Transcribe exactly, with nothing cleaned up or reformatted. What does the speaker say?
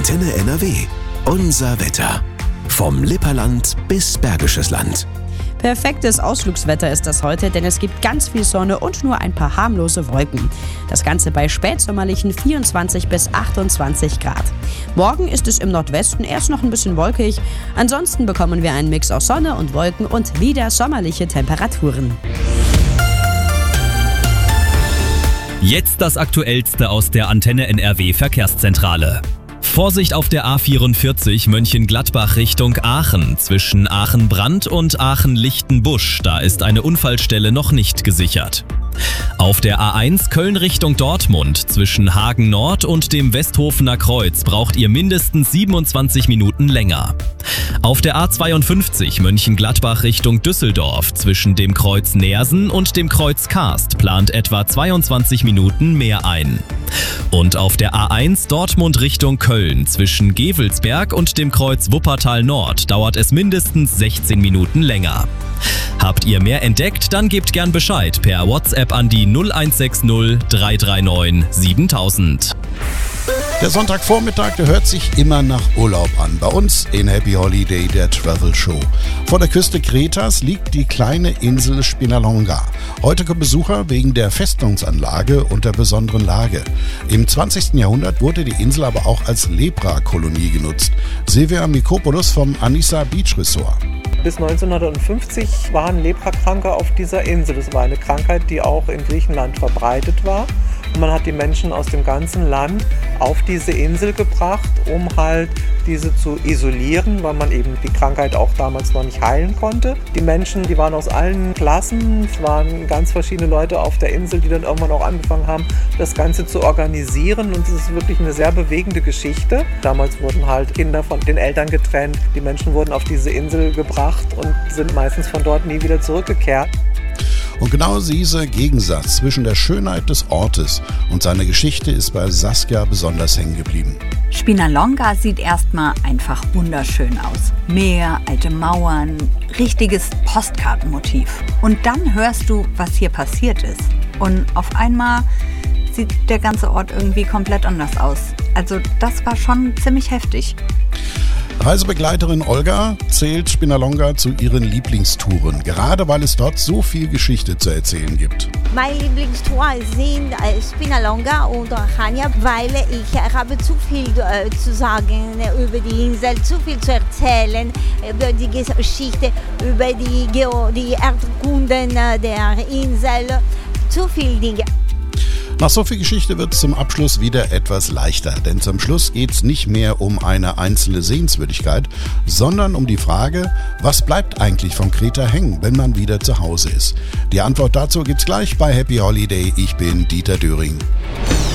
Antenne N R W. Unser Wetter. Vom Lipperland bis Bergisches Land. Perfektes Ausflugswetter ist das heute, denn es gibt ganz viel Sonne und nur ein paar harmlose Wolken. Das Ganze bei spätsommerlichen vierundzwanzig bis achtundzwanzig Grad. Morgen ist es im Nordwesten erst noch ein bisschen wolkig. Ansonsten bekommen wir einen Mix aus Sonne und Wolken und wieder sommerliche Temperaturen. Jetzt das Aktuellste aus der Antenne N R W Verkehrszentrale. Vorsicht auf der A vierundvierzig Mönchengladbach Richtung Aachen. Zwischen Aachen-Brandt und Aachen-Lichtenbusch. Da ist eine Unfallstelle noch nicht gesichert. Auf der A eins Köln Richtung Dortmund. Zwischen Hagen Nord und dem Westhofener Kreuz braucht ihr mindestens siebenundzwanzig Minuten länger. Auf der A zweiundfünfzig Mönchengladbach Richtung Düsseldorf. Zwischen dem Kreuz Neersen und dem Kreuz Karst plant etwa zweiundzwanzig Minuten mehr ein. Und auf der A eins Dortmund Richtung Köln zwischen Gevelsberg und dem Kreuz Wuppertal Nord dauert es mindestens sechzehn Minuten länger. Habt ihr mehr entdeckt, dann gebt gern Bescheid per WhatsApp an die null eins sechs null drei drei neun siebentausend. Der Sonntagvormittag, der hört sich immer nach Urlaub an. Bei uns in Happy Holiday, der Travel Show. Vor der Küste Kretas liegt die kleine Insel Spinalonga. Heute kommen Besucher wegen der Festungsanlage unter besonderen Lage. Im zwanzigsten Jahrhundert wurde die Insel aber auch als Leprakolonie genutzt. Silvia Mikopoulos vom Anissa Beach Resort. Bis neunzehnhundertfünfzig waren Leprakranke auf dieser Insel. Das war eine Krankheit, die auch in Griechenland verbreitet war. Und man hat die Menschen aus dem ganzen Land auf diese Insel gebracht, um halt diese zu isolieren, weil man eben die Krankheit auch damals noch nicht heilen konnte. Die Menschen, die waren aus allen Klassen, es waren ganz verschiedene Leute auf der Insel, die dann irgendwann auch angefangen haben, das Ganze zu organisieren. Und es ist wirklich eine sehr bewegende Geschichte. Damals wurden halt Kinder von den Eltern getrennt. Die Menschen wurden auf diese Insel gebracht und sind meistens von dort nie wieder zurückgekehrt. Und genau dieser Gegensatz zwischen der Schönheit des Ortes und seiner Geschichte ist bei Saskia besonders hängen geblieben. Spinalonga sieht erstmal einfach wunderschön aus. Meer, alte Mauern, richtiges Postkartenmotiv. Und dann hörst du, was hier passiert ist. Und auf einmal sieht der ganze Ort irgendwie komplett anders aus. Also das war schon ziemlich heftig. Reisebegleiterin Olga zählt Spinalonga zu ihren Lieblingstouren, gerade weil es dort so viel Geschichte zu erzählen gibt. Meine Lieblingstouren sind Spinalonga und Chania, weil ich habe zu viel äh, zu sagen über die Insel, zu viel zu erzählen über die Geschichte, über die, Geo- die Erdkunden der Insel, zu viele Dinge. Nach so viel Geschichte wird es zum Abschluss wieder etwas leichter, denn zum Schluss geht es nicht mehr um eine einzelne Sehenswürdigkeit, sondern um die Frage, was bleibt eigentlich von Kreta hängen, wenn man wieder zu Hause ist? Die Antwort dazu gibt's gleich bei Happy Holiday. Ich bin Dieter Döring.